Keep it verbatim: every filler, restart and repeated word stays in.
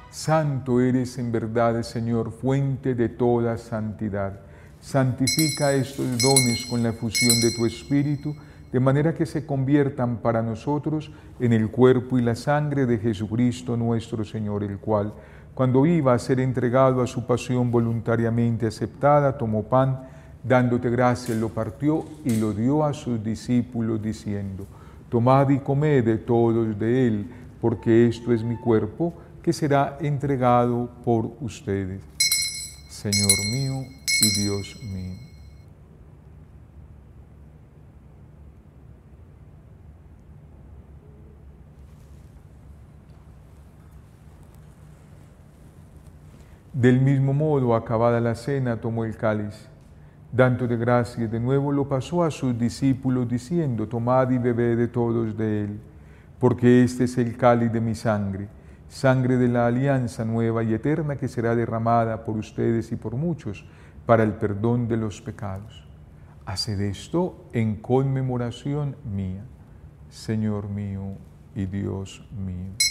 Santo eres en verdad, Señor, fuente de toda santidad. Santifica estos dones con la efusión de tu Espíritu, de manera que se conviertan para nosotros en el cuerpo y la sangre de Jesucristo nuestro Señor, el cual, cuando iba a ser entregado a su pasión voluntariamente aceptada, tomó pan, dándote gracias, lo partió y lo dio a sus discípulos, diciendo: tomad y comed de todos de él, porque esto es mi cuerpo, que será entregado por ustedes. Señor mío y Dios mío. Del mismo modo, acabada la cena, tomó el cáliz. Dándote gracias, de nuevo lo pasó a sus discípulos, diciendo: tomad y bebed de todos de él, porque este es el cáliz de mi sangre, sangre de la alianza nueva y eterna, que será derramada por ustedes y por muchos para el perdón de los pecados. Haced esto en conmemoración mía. Señor mío y Dios mío.